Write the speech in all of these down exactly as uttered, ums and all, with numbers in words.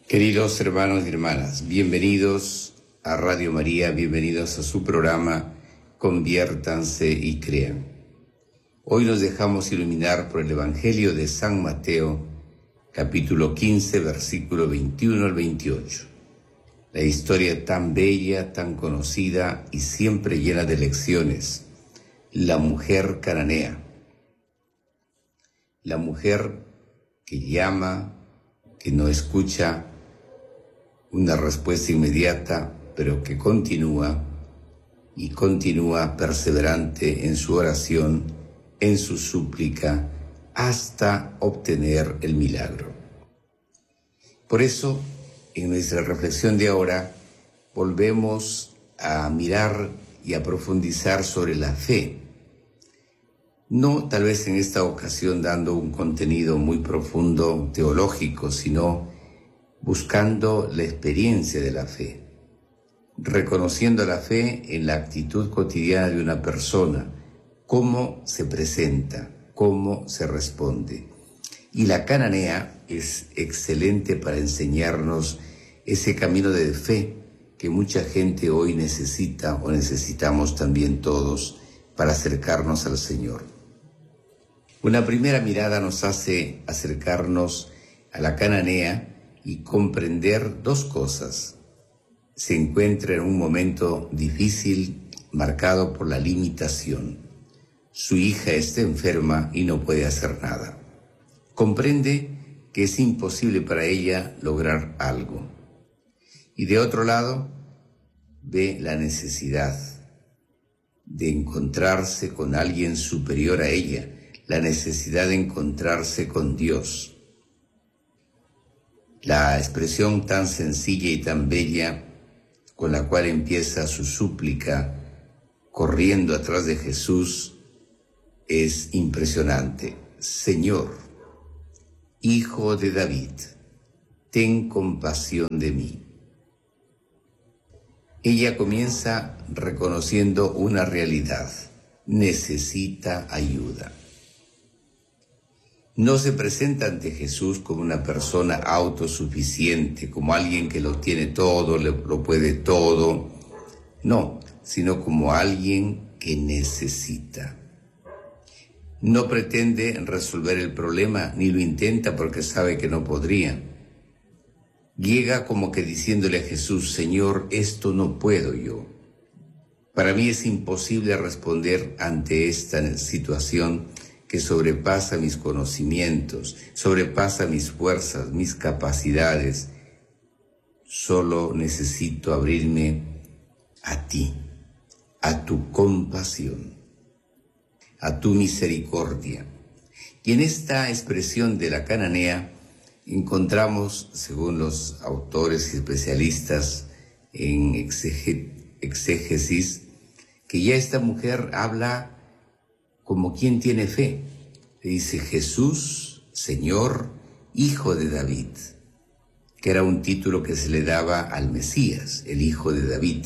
Queridos hermanos y hermanas, bienvenidos a Radio María, bienvenidos a su programa Conviértanse y Crean. Hoy nos dejamos iluminar por el Evangelio de San Mateo, capítulo quince, versículo veintiuno al veintiocho. La historia tan bella, tan conocida y siempre llena de lecciones, la mujer cananea. La mujer que llama, que no escucha una respuesta inmediata, pero que continúa y continúa perseverante en su oración, en su súplica, hasta obtener el milagro. Por eso, en nuestra reflexión de ahora, volvemos a mirar y a profundizar sobre la fe. No tal vez en esta ocasión dando un contenido muy profundo teológico, sino buscando la experiencia de la fe, reconociendo la fe en la actitud cotidiana de una persona, cómo se presenta, cómo se responde. Y la cananea es excelente para enseñarnos ese camino de fe que mucha gente hoy necesita o necesitamos también todos para acercarnos al Señor. Una primera mirada nos hace acercarnos a la cananea y comprender dos cosas. Se encuentra en un momento difícil marcado por la limitación. Su hija está enferma y no puede hacer nada. Comprende que es imposible para ella lograr algo. Y de otro lado, ve la necesidad de encontrarse con alguien superior a ella, la necesidad de encontrarse con Dios. La expresión tan sencilla y tan bella con la cual empieza su súplica corriendo atrás de Jesús es impresionante. Señor, Hijo de David, ten compasión de mí. Ella comienza reconociendo una realidad: necesita ayuda. No se presenta ante Jesús como una persona autosuficiente, como alguien que lo tiene todo, lo puede todo. No, sino como alguien que necesita. No pretende resolver el problema, ni lo intenta porque sabe que no podría. Llega como que diciéndole a Jesús: Señor, esto no puedo yo. Para mí es imposible responder ante esta situación que sobrepasa mis conocimientos, sobrepasa mis fuerzas, mis capacidades. Solo necesito abrirme a ti, a tu compasión, a tu misericordia. Y en esta expresión de la cananea encontramos, según los autores y especialistas en exégesis, que ya esta mujer habla como quien tiene fe. Le dice: Jesús, Señor, Hijo de David, que era un título que se le daba al Mesías, el Hijo de David.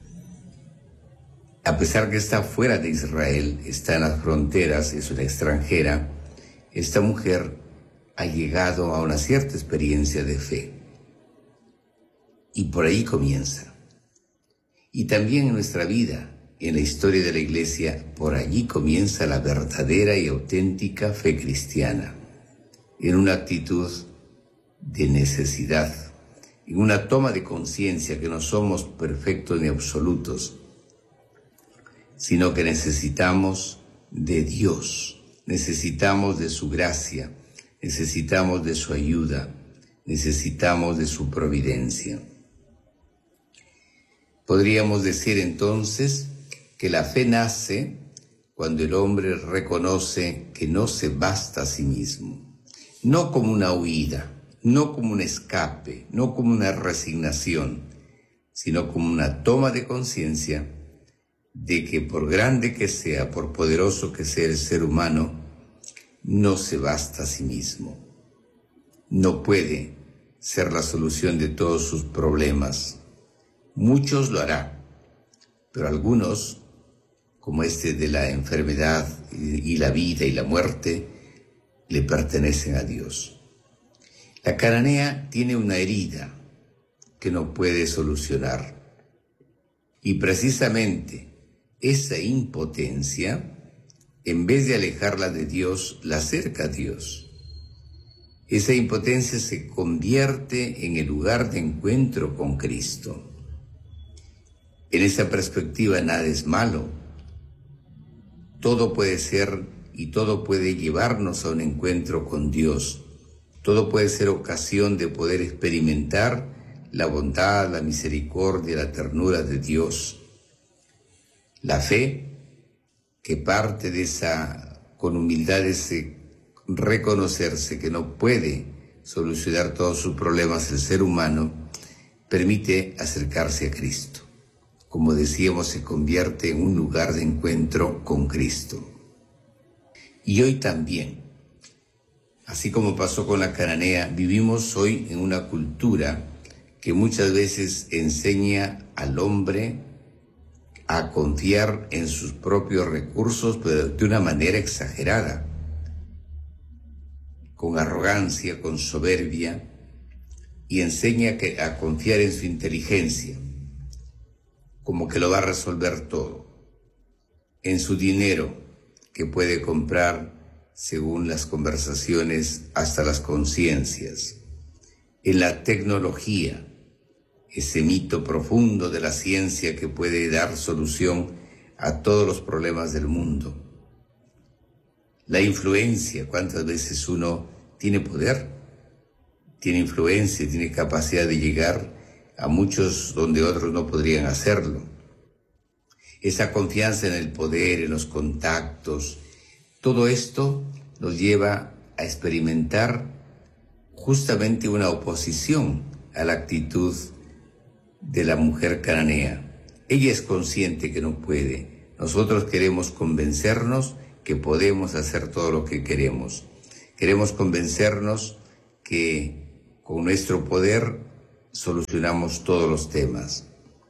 A pesar que está fuera de Israel, está en las fronteras, es una extranjera, esta mujer ha llegado a una cierta experiencia de fe. Y por ahí comienza. Y también en nuestra vida, en la historia de la Iglesia, por allí comienza la verdadera y auténtica fe cristiana, en una actitud de necesidad, en una toma de conciencia que no somos perfectos ni absolutos, sino que necesitamos de Dios, necesitamos de su gracia, necesitamos de su ayuda, necesitamos de su providencia. Podríamos decir entonces que la fe nace cuando el hombre reconoce que no se basta a sí mismo, no como una huida, no como un escape, no como una resignación, sino como una toma de conciencia de que por grande que sea, por poderoso que sea el ser humano, no se basta a sí mismo. No puede ser la solución de todos sus problemas. Muchos lo hará, pero algunos, como este de la enfermedad y la vida y la muerte, le pertenecen a Dios. La cananea tiene una herida que no puede solucionar. Y precisamente esa impotencia, en vez de alejarla de Dios, la acerca a Dios. Esa impotencia se convierte en el lugar de encuentro con Cristo. En esa perspectiva nada es malo. Todo puede ser y todo puede llevarnos a un encuentro con Dios. Todo puede ser ocasión de poder experimentar la bondad, la misericordia, la ternura de Dios. La fe, que parte de esa, con humildad, ese reconocerse que no puede solucionar todos sus problemas el ser humano, permite acercarse a Cristo. Como decíamos, se convierte en un lugar de encuentro con Cristo. Y hoy también, así como pasó con la cananea, vivimos hoy en una cultura que muchas veces enseña al hombre a confiar en sus propios recursos, pero de una manera exagerada, con arrogancia, con soberbia, y enseña que, a confiar en su inteligencia, como que lo va a resolver todo, en su dinero, que puede comprar, según las conversaciones, hasta las conciencias, en la tecnología, ese mito profundo de la ciencia que puede dar solución a todos los problemas del mundo. La influencia, cuántas veces uno tiene poder, tiene influencia, tiene capacidad de llegar a muchos donde otros no podrían hacerlo. Esa confianza en el poder, en los contactos, todo esto nos lleva a experimentar justamente una oposición a la actitud de la mujer cananea. Ella es consciente que no puede. Nosotros queremos convencernos que podemos hacer todo lo que queremos. Queremos convencernos que con nuestro poder solucionamos todos los temas.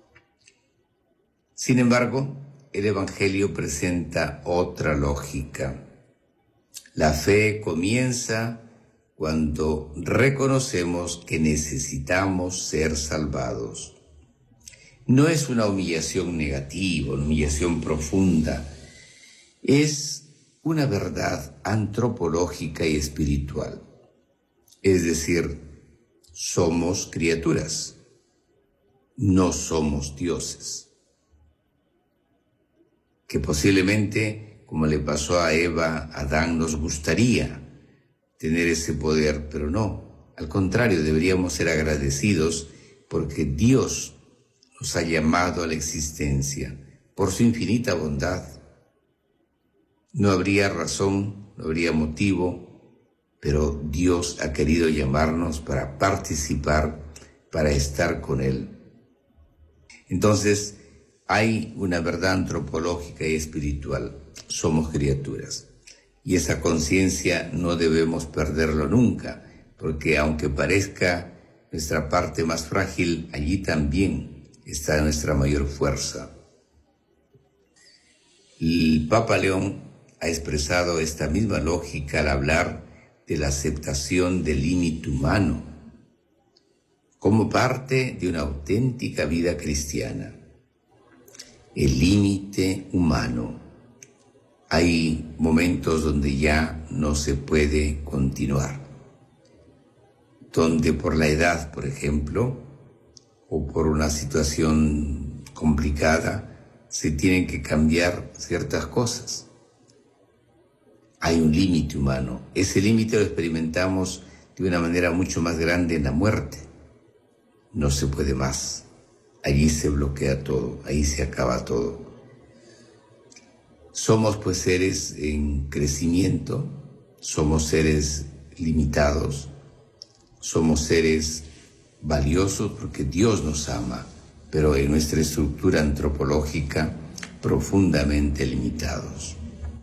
Sin embargo, el Evangelio presenta otra lógica. La fe comienza cuando reconocemos que necesitamos ser salvados. No es una humillación negativa, una humillación profunda. Es una verdad antropológica y espiritual. Es decir, somos criaturas, no somos dioses. Que posiblemente, como le pasó a Eva, a Adán, nos gustaría tener ese poder, pero no. Al contrario, deberíamos ser agradecidos porque Dios nos ha llamado a la existencia por su infinita bondad. No habría razón, no habría motivo, pero Dios ha querido llamarnos para participar, para estar con Él. Entonces, hay una verdad antropológica y espiritual. Somos criaturas. Y esa conciencia no debemos perderlo nunca, porque aunque parezca nuestra parte más frágil, allí también está nuestra mayor fuerza. El Papa León ha expresado esta misma lógica al hablar de la aceptación del límite humano como parte de una auténtica vida cristiana. El límite humano. Hay momentos donde ya no se puede continuar, donde por la edad, por ejemplo, o por una situación complicada, se tienen que cambiar ciertas cosas. Hay un límite humano. Ese límite lo experimentamos de una manera mucho más grande en la muerte. No se puede más. Allí se bloquea todo, ahí se acaba todo. Somos pues seres en crecimiento, somos seres limitados, somos seres valiosos porque Dios nos ama, pero en nuestra estructura antropológica profundamente limitados.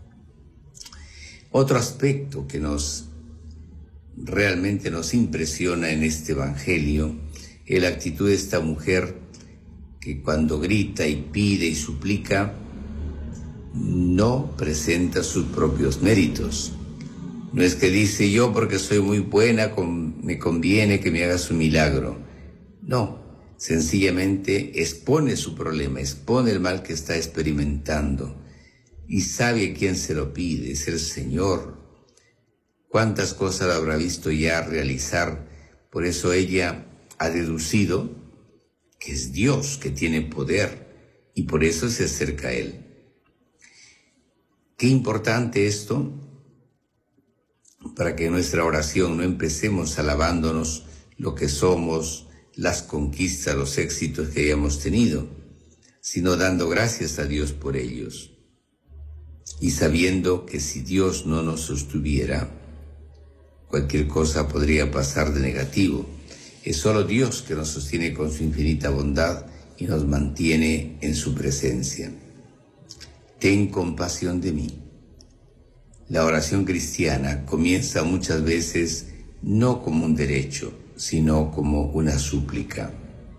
Otro aspecto que nos realmente nos impresiona en este Evangelio es la actitud de esta mujer que cuando grita y pide y suplica no presenta sus propios méritos, No es que dice yo porque soy muy buena, me conviene que me hagas un milagro. No, sencillamente expone su problema, expone el mal que está experimentando y sabe quién se lo pide, es el Señor. Cuántas cosas lo habrá visto ya realizar, por eso ella ha deducido que es Dios, que tiene poder, y por eso se acerca a Él. Qué importante esto, para que en nuestra oración no empecemos alabándonos lo que somos, las conquistas, los éxitos que hayamos tenido, sino dando gracias a Dios por ellos, y sabiendo que si Dios no nos sostuviera, cualquier cosa podría pasar de negativo. Es solo Dios que nos sostiene con su infinita bondad y nos mantiene en su presencia. Ten compasión de mí. La oración cristiana comienza muchas veces no como un derecho, sino como una súplica.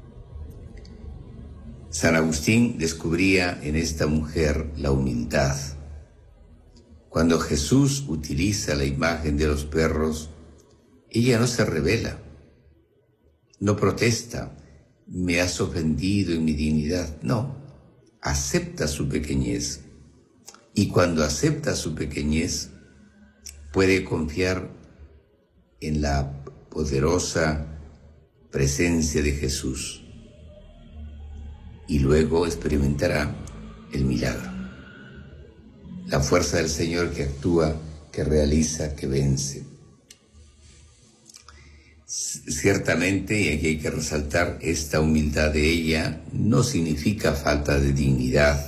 San Agustín descubría en esta mujer la humildad. Cuando Jesús utiliza la imagen de los perros, ella no se rebela, no protesta, me has ofendido en mi dignidad, no, acepta su pequeñez. Y cuando acepta su pequeñez, puede confiar en la poderosa presencia de Jesús y luego experimentará el milagro. La fuerza del Señor que actúa, que realiza, que vence. Ciertamente, y aquí hay que resaltar, esta humildad de ella no significa falta de dignidad.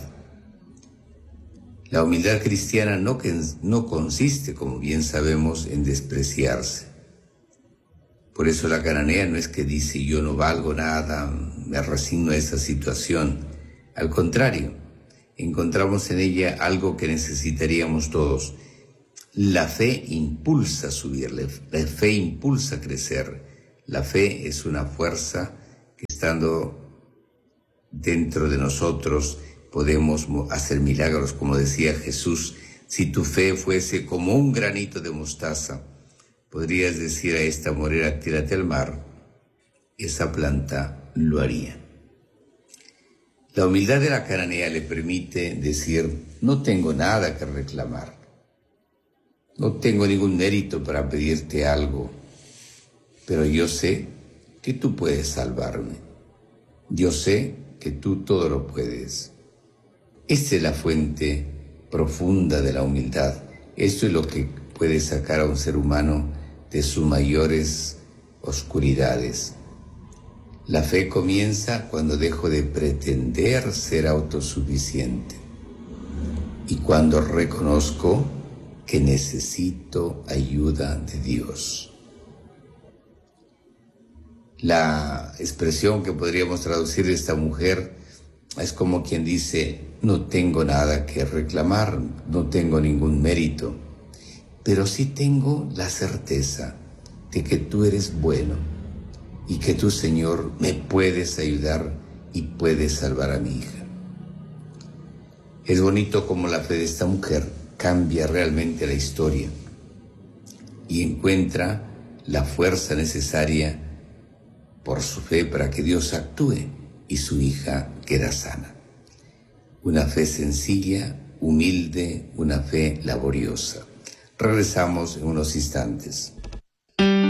La humildad cristiana no, no consiste, como bien sabemos, en despreciarse. Por eso la cananea no es que dice yo no valgo nada, me resigno a esa situación. Al contrario, encontramos en ella algo que necesitaríamos todos. La fe impulsa a subir, la fe impulsa a crecer. La fe es una fuerza que estando dentro de nosotros podemos hacer milagros, como decía Jesús. Si tu fe fuese como un granito de mostaza, podrías decir a esta morera, tírate al mar, esa planta lo haría. La humildad de la cananea le permite decir, no tengo nada que reclamar, no tengo ningún mérito para pedirte algo, pero yo sé que tú puedes salvarme, yo sé que tú todo lo puedes. Esta es la fuente profunda de la humildad. Esto es lo que puede sacar a un ser humano de sus mayores oscuridades. La fe comienza cuando dejo de pretender ser autosuficiente y cuando reconozco que necesito ayuda de Dios. La expresión que podríamos traducir de esta mujer es como quien dice, no tengo nada que reclamar, no tengo ningún mérito, pero sí tengo la certeza de que tú eres bueno y que tú, Señor, me puedes ayudar y puedes salvar a mi hija. Es bonito como la fe de esta mujer cambia realmente la historia y encuentra la fuerza necesaria por su fe para que Dios actúe y su hija queda sana. Una fe sencilla, humilde, una fe laboriosa. Regresamos en unos instantes.